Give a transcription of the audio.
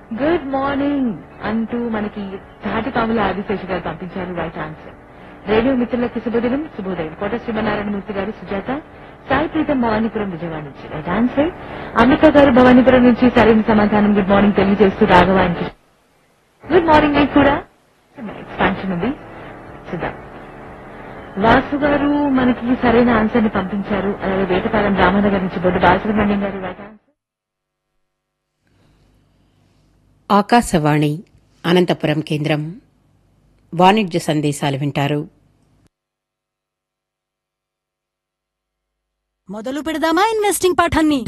Good morning అంటూ మనకి తాటిపాముల ఆదిశేషు గారు పంపించారు రైట్ ఆన్సర్. రేడియో మిత్రులకు శుభోదయం. కోట శ్రీమన్నారాయణమూర్తి గారు, సుజాత, సాయి ప్రీతం భవానీపురం విజయవాడ నుంచి రైట్ ఆన్సర్. అమిత గారు భవానీపురం నుంచి సరైన సమాధానం గుడ్ మార్నింగ్ తెలియజేస్తూ రాఘవానికి గుడ్ మార్నింగ్. మీకు కూడా ఎక్స్పాన్షన్ ఉంది. చూద్దాం. వాసు గారు మనకి సరైన ఆన్సర్ ని పంపించారు. అలాగే వేటపాలెం రామనగర్ నుంచి బొడ్డు బాలసుబ్రహ్మణ్యం గారు రైట్ ఆన్సర్. ఆకాశవాణి అనంతపురం కేంద్రం వాణిజ్య సందేశాలు వింటారు. మొదలు పెడదామా ఇన్వెస్టింగ్ పాఠాన్ని?